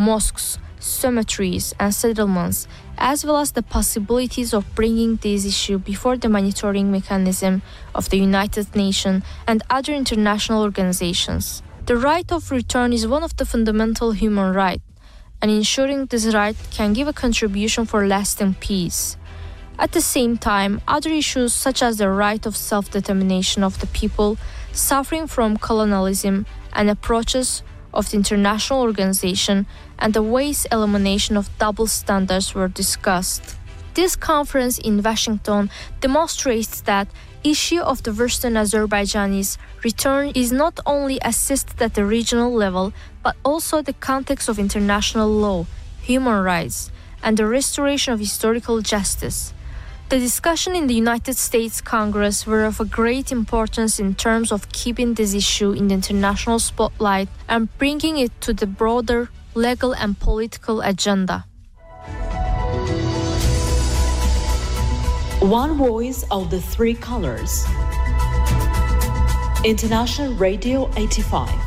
mosques, cemeteries, and settlements, as well as the possibilities of bringing these issues before the monitoring mechanism of the United Nations and other international organizations. The right of return is one of the fundamental human rights, and ensuring this right can give a contribution for lasting peace. At the same time, other issues such as the right of self-determination of the people suffering from colonialism and approaches of the international organization and the ways elimination of double standards were discussed. This conference in Washington demonstrates that issue of the Western Azerbaijanis' return is not only assessed at the regional level, but also the context of international law, human rights, and the restoration of historical justice. The discussion in the United States Congress were of a great importance in terms of keeping this issue in the international spotlight and bringing it to the broader legal and political agenda. One voice of the three colors. International Radio 85.